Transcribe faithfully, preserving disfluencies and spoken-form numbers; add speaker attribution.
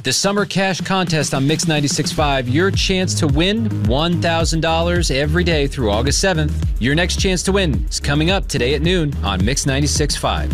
Speaker 1: The Summer Cash Contest on Mix ninety-six point five. Your chance to win one thousand dollars every day through August seventh. Your next chance to win is coming up today at noon on Mix ninety-six point five.